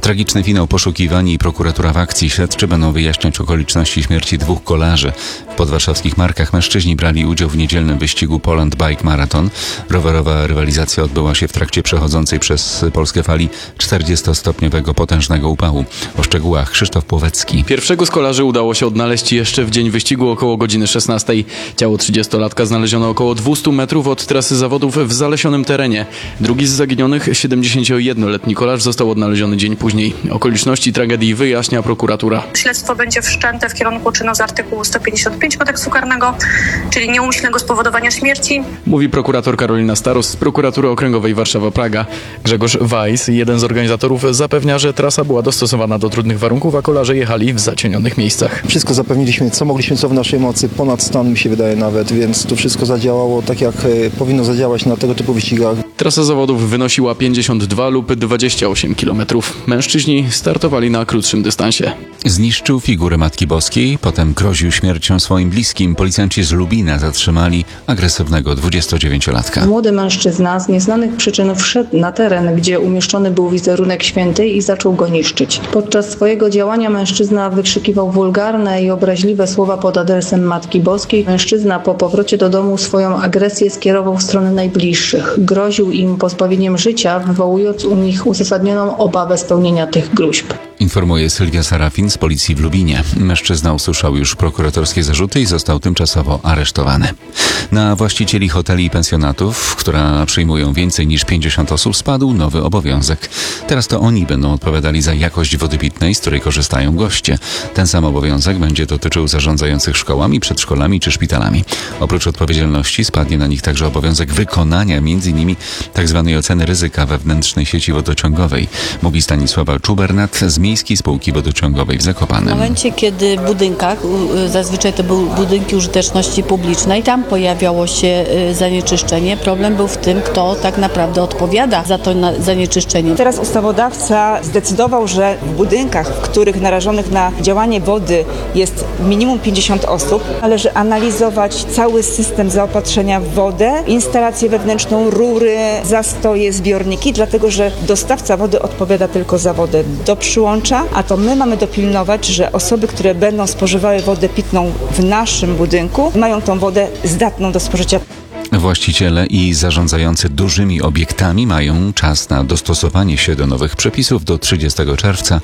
Tragiczny finał poszukiwań i prokuratura w akcji. Śledczy będą wyjaśniać okoliczności śmierci 2 kolarzy. W podwarszawskich Markach mężczyźni brali udział w niedzielnym wyścigu Poland Bike Marathon. Rowerowa rywalizacja odbyła się w trakcie przechodzącej przez Polskę fali 40-stopniowego potężnego upału. O szczegółach Krzysztof Płowecki. Pierwszego z kolarzy udało się odnaleźć jeszcze w dzień wyścigu około godziny 16. Ciało 30-latka znaleziono około 200 metrów od trasy zawodów w zalesionym terenie. Drugi z zaginionych, 71-letni kolarz, został odnaleziony dzień później. Okoliczności tragedii wyjaśnia prokuratura. Śledztwo będzie wszczęte w kierunku czynu z artykułu 155 Kodeksu Karnego, czyli nieumyślnego spowodowania śmierci. Mówi prokurator Karolina Staros z Prokuratury Okręgowej Warszawa-Praga. Grzegorz Weiss, jeden z organizatorów, zapewnia, że trasa była dostosowana do trudnych warunków, a kolarze jechali w zacienionych miejscach. Wszystko zapewniliśmy, co mogliśmy, co w naszej mocy, ponad stan mi się wydaje nawet, więc to wszystko zadziałało tak, jak powinno zadziałać na tego typu wyścigach. Trasa zawodów wynosiła 52 lub 28 km. Mężczyźni startowali na krótszym dystansie. Zniszczył figurę Matki Boskiej, potem groził śmiercią swoim bliskim. Policjanci z Lubina zatrzymali agresywnego 29-latka. Młody mężczyzna z nieznanych przyczyn wszedł na teren, gdzie umieszczony był wizerunek świętej i zaczął go niszczyć. Podczas swojego działania mężczyzna wykrzykiwał wulgarne i obraźliwe słowa pod adresem Matki Boskiej. Mężczyzna po powrocie do domu swoją agresję skierował w stronę najbliższych. Groził im pozbawieniem życia, wywołując u nich uzasadnioną obawę spełnienia tych gróźb. Informuje Sylwia Sarafin z policji w Lubinie. Mężczyzna usłyszał już prokuratorskie zarzuty i został tymczasowo aresztowany. Na właścicieli hoteli i pensjonatów, które przyjmują więcej niż 50 osób, spadł nowy obowiązek. Teraz to oni będą odpowiadali za jakość wody pitnej, z której korzystają goście. Ten sam obowiązek będzie dotyczył zarządzających szkołami, przedszkolami czy szpitalami. Oprócz odpowiedzialności spadnie na nich także obowiązek wykonania m.in. tzw. oceny ryzyka wewnętrznej sieci wodociągowej, mówi Stanisława Czubernat z Miejskiej Spółki Wodociągowej w Zakopanem. W momencie, kiedy w budynkach, zazwyczaj to były budynki użyteczności publicznej, tam pojawiało się zanieczyszczenie. Problem był w tym, kto tak naprawdę odpowiada za to zanieczyszczenie. Teraz ustawodawca zdecydował, że w budynkach, w których narażonych na działanie wody jest minimum 50 osób, należy analizować cały system zaopatrzenia w wodę, instalację wewnętrzną, rury, zastoje, zbiorniki, dlatego że dostawca wody odpowiada tylko za wodę do przyłącza, a to my mamy dopilnować, że osoby, które będą spożywały wodę pitną w naszym budynku, mają tą wodę zdatną do spożycia. Właściciele i zarządzający dużymi obiektami mają czas na dostosowanie się do nowych przepisów do 30 czerwca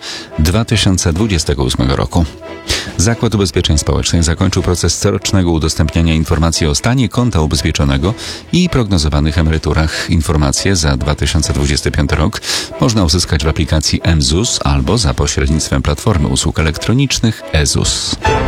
2028 roku. Zakład Ubezpieczeń Społecznych zakończył proces corocznego udostępniania informacji o stanie konta ubezpieczonego i prognozowanych emeryturach. Informacje za 2025 rok można uzyskać w aplikacji mZUS albo za pośrednictwem Platformy Usług Elektronicznych eZUS.